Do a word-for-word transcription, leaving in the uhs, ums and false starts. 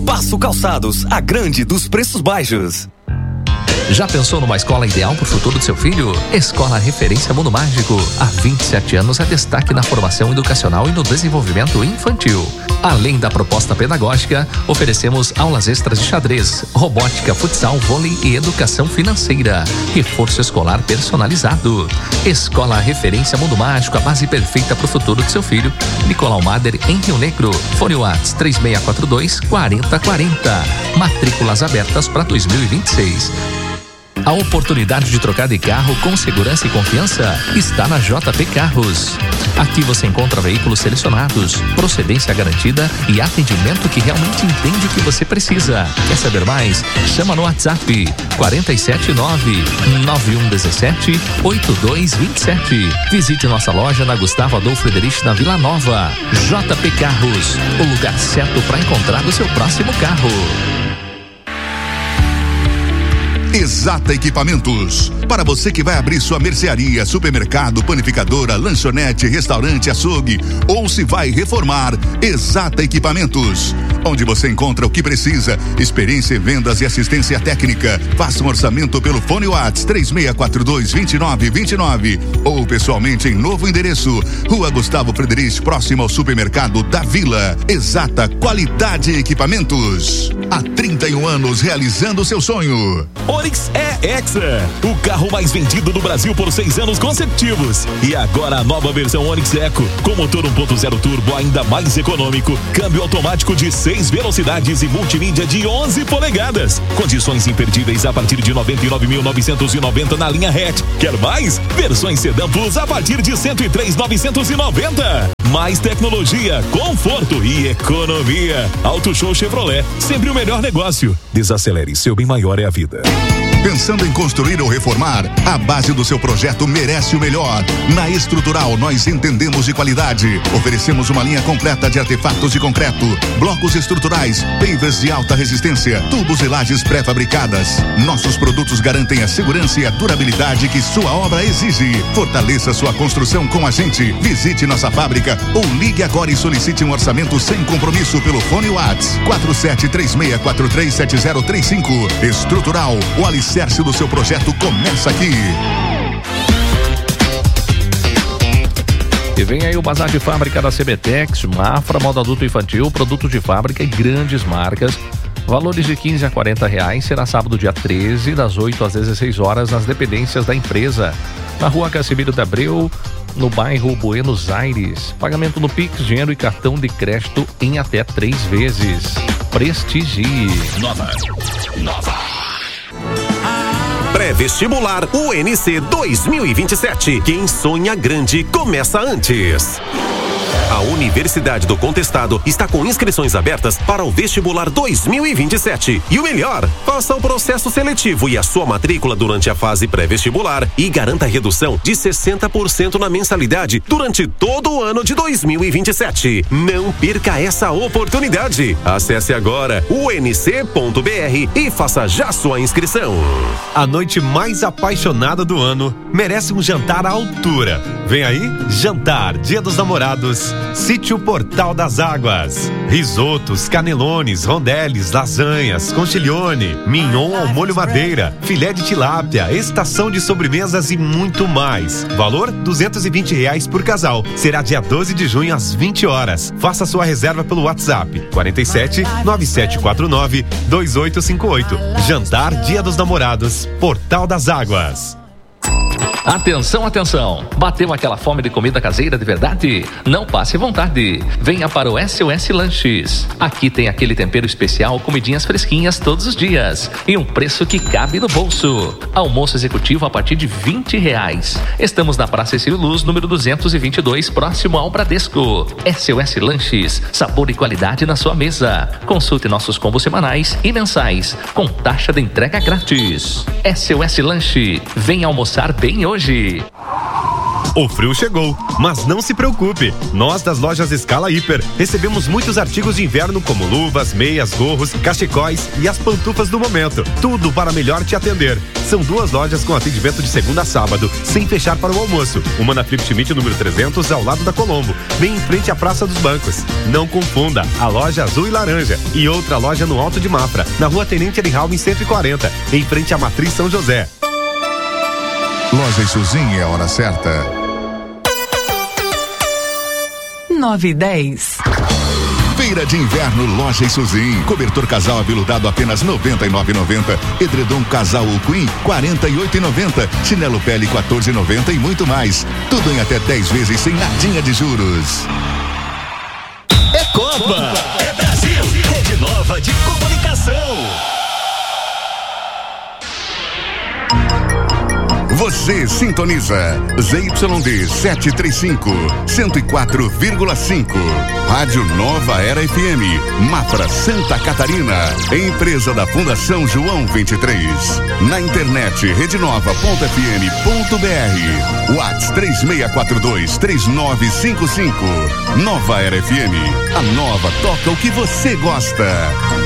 Passo Calçados, a grande dos preços baixos. Já pensou numa escola ideal para o futuro do seu filho? Escola Referência Mundo Mágico. Há vinte e sete anos é destaque na formação educacional e no desenvolvimento infantil. Além da proposta pedagógica, oferecemos aulas extras de xadrez, robótica, futsal, vôlei e educação financeira. Reforço escolar personalizado. Escola Referência Mundo Mágico, a base perfeita para o futuro do seu filho. Nicolau Mader, em Rio Negro. Fone WhatsApp três seis quatro dois, quatro zero quatro zero. Matrículas abertas para dois mil e vinte e seis. A oportunidade de trocar de carro com segurança e confiança está na J P Carros. Aqui você encontra veículos selecionados, procedência garantida e atendimento que realmente entende o que você precisa. Quer saber mais? Chama no WhatsApp quatro sete nove, nove um um sete, oito dois dois sete. Visite nossa loja na Gustavo Adolfo Frederich, na Vila Nova. J P Carros, o lugar certo para encontrar o seu próximo carro. Exata Equipamentos. Para você que vai abrir sua mercearia, supermercado, panificadora, lanchonete, restaurante, açougue ou se vai reformar, Exata Equipamentos. Onde você encontra o que precisa, experiência em vendas e assistência técnica. Faça um orçamento pelo fone WhatsApp três seis quatro dois, dois nove dois nove ou pessoalmente em novo endereço, Rua Gustavo Frederich, próximo ao supermercado da Vila. Exata Qualidade Equipamentos. Há trinta e um anos realizando seu sonho. Onix é Hexa, o carro mais vendido do Brasil por seis anos consecutivos. E agora a nova versão Onix Eco, com motor um ponto zero turbo ainda mais econômico, câmbio automático de seis velocidades e multimídia de onze polegadas. Condições imperdíveis a partir de noventa e nove mil novecentos e noventa na linha hatch. Quer mais? Versões Sedan Plus a partir de cento e três mil novecentos e noventa. Mais tecnologia, conforto e economia. Auto Show Chevrolet, sempre o melhor negócio. Desacelere, seu bem maior é a vida. Pensando em construir ou reformar? A base do seu projeto merece o melhor. Na Estrutural, nós entendemos de qualidade. Oferecemos uma linha completa de artefatos de concreto, blocos estruturais, pavers de alta resistência, tubos e lajes pré-fabricadas. Nossos produtos garantem a segurança e a durabilidade que sua obra exige. Fortaleça sua construção com a gente. Visite nossa fábrica ou ligue agora e solicite um orçamento sem compromisso pelo fone WhatsApp quatro sete três seis quatro três sete zero três cinco. Estrutural, o alicerce do seu projeto começa aqui. E vem aí o Bazar de Fábrica da Cebetex, Mafra, moda adulto e infantil, produtos de fábrica e grandes marcas. Valores de quinze a quarenta reais. Será sábado, dia treze, das oito às dezesseis horas, nas dependências da empresa. Na rua Casimiro de Abreu, no bairro Buenos Aires. Pagamento no Pix, dinheiro e cartão de crédito em até três vezes. Prestigie. Nova. Nova. Pré-vestibular U N C dois mil e vinte e sete. Quem sonha grande começa antes. A Universidade do Contestado está com inscrições abertas para o vestibular dois mil e vinte e sete. E o melhor, faça o processo seletivo e a sua matrícula durante a fase pré-vestibular e garanta redução de sessenta por cento na mensalidade durante todo o ano de dois mil e vinte e sete. Não perca essa oportunidade. Acesse agora u n c ponto b r e faça já sua inscrição. A noite mais apaixonada do ano merece um jantar à altura. Vem aí, Jantar Dia dos Namorados, Sítio Portal das Águas. Risotos, canelones, rondeles, lasanhas, conchiglione, mignon ao molho madeira, filé de tilápia, estação de sobremesas e muito mais. Valor duzentos e vinte reais por casal. Será dia doze de junho às vinte horas. Faça sua reserva pelo WhatsApp quarenta e sete, nove sete quatro nove, dois oito cinco oito. Jantar Dia dos Namorados, Portal das Águas. Atenção, atenção! Bateu aquela fome de comida caseira de verdade? Não passe vontade. Venha para o S O S Lanches. Aqui tem aquele tempero especial, comidinhas fresquinhas todos os dias e um preço que cabe no bolso. Almoço executivo a partir de vinte reais. Estamos na Praça Cecílio Luz, número duzentos e vinte e dois, próximo ao Bradesco. S O S Lanches, sabor e qualidade na sua mesa. Consulte nossos combos semanais e mensais, com taxa de entrega grátis. S O S Lanche, venha almoçar bem hoje. O frio chegou, mas não se preocupe. Nós das lojas Escala Hiper recebemos muitos artigos de inverno como luvas, meias, gorros, cachecóis e as pantufas do momento. Tudo para melhor te atender. São duas lojas com atendimento de segunda a sábado, sem fechar para o almoço. Uma na Flip Schmidt, número trezentos, ao lado da Colombo, bem em frente à Praça dos Bancos. Não confunda, a loja azul e laranja. E outra loja no Alto de Mafra, na Rua Tenente Arihalme cento e quarenta, em frente à Matriz São José. Loja Isuzinha é a hora certa. nove e dez. Feira de Inverno Loja Isuzinha. Cobertor casal aveludado apenas noventa e nove reais e noventa centavos. Edredom casal ou Queen quarenta e oito reais e noventa centavos. Chinelo pele quatorze reais e noventa centavos e muito mais. Tudo em até dez vezes sem nadinha de juros. É Copa, é Brasil, Rede Nova de Comunicação. Você sintoniza Z Y D setecentos e trinta e cinco, cento e quatro vírgula cinco. Rádio Nova Era F M, Mafra, Santa Catarina. Empresa da Fundação João vinte e três. Na internet rede nova ponto f m ponto b r. WhatsApp três seis quatro dois, três nove cinco cinco. Nova Era F M. A nova toca o que você gosta.